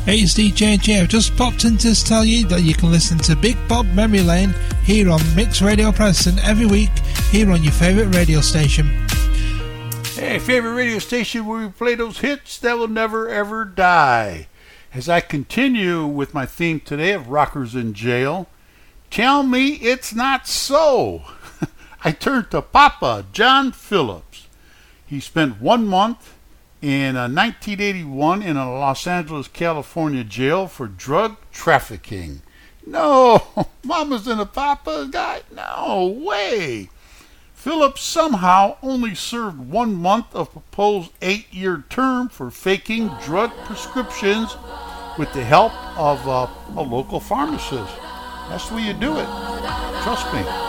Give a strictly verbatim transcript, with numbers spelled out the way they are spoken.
Hey, it's D J J. I've just popped in to tell you that you can listen to Big Bob Memory Lane here on Mix Radio Preston every week here on your favourite radio station. Hey, favorite radio station where we play those hits that will never ever die. As I continue with my theme today of Rockers in Jail, tell me it's not so. I turn to Papa John Phillips. He spent one month in uh, nineteen eighty-one in a Los Angeles, California jail for drug trafficking. No, Mama's and a Papa guy? No way. Phillips somehow only served one month of proposed eight-year term for faking drug prescriptions with the help of uh, a local pharmacist. That's the way you do it. Trust me.